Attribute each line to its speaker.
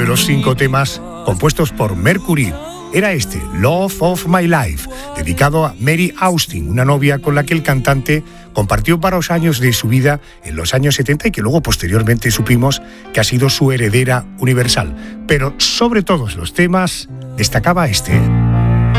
Speaker 1: los 5 temas compuestos por Mercury. Era este, Love of My Life, dedicado a Mary Austin, una novia con la que el cantante compartió varios años de su vida en los años 70 y que luego posteriormente supimos que ha sido su heredera universal. Pero sobre todos los temas destacaba este.